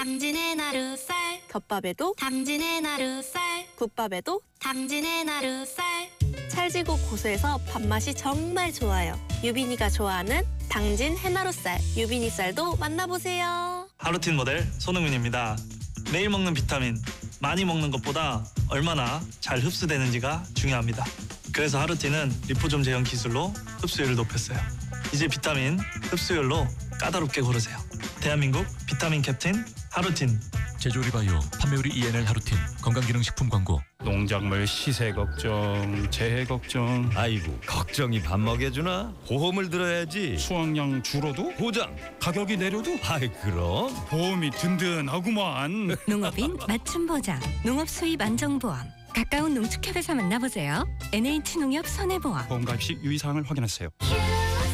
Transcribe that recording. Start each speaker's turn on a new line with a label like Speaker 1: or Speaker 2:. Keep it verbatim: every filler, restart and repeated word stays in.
Speaker 1: 당진의 나루쌀.
Speaker 2: 덮밥에도
Speaker 1: 당진의 나루쌀.
Speaker 2: 국밥에도
Speaker 1: 당진의 나루쌀.
Speaker 2: 찰지고 고소해서 밥맛이 정말 좋아요. 유빈이가 좋아하는 당진 해나루쌀, 유빈이 쌀도 만나보세요.
Speaker 3: 하루틴 모델 손흥민입니다. 매일 먹는 비타민, 많이 먹는 것보다 얼마나 잘 흡수되는지가 중요합니다. 그래서 하루틴은 리포좀 제형 기술로 흡수율을 높였어요. 이제 비타민 흡수율로 까다롭게 고르세요. 대한민국 비타민 캡틴 하루틴.
Speaker 4: 제조리 바이오, 판매우리 이엔엘 하루틴, 건강기능식품 광고.
Speaker 5: 농작물 시세 걱정, 재해 걱정.
Speaker 6: 아이고, 걱정이 밥 먹여주나? 보험을 들어야지.
Speaker 5: 수확량 줄어도
Speaker 6: 보장.
Speaker 5: 가격이 내려도
Speaker 6: 아이 그럼.
Speaker 5: 보험이 든든하구만.
Speaker 7: 농업인 맞춤 보장, 농업 수입 안정보험. 가까운 농축협에서 만나보세요. 엔에이치 농협 손해보험.
Speaker 5: 보험 가입 시 유의사항을 확인하세요.